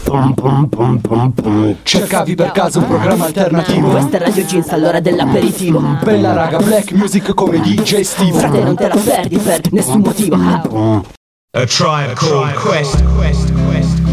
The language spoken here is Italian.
Cercavi per caso un programma alternativo? Questa è Radio Jeans all'ora dell'aperitivo. Bella raga, black music come DJ Steve. Frate, non te la perdi per nessun motivo. A Tribe Called Quest.